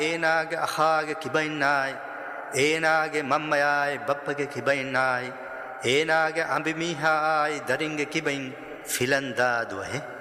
ಏನಾಗೆ ಅಹಾಗೆ ಕಿಬೈನಾಯ್ ಏನಾಗೆ ಮಮ್ಮಯಾಯ್ ಬಪ್ಪಗೆ ಕಿಬೈನಾಯ್ ಏನಾಗೆ ಅಂಬಿಮೀಹಾಯ್ ದರಿಂಗೆ ಕಿಬೈನ್ ಫಿಲಂದಾದುವೆ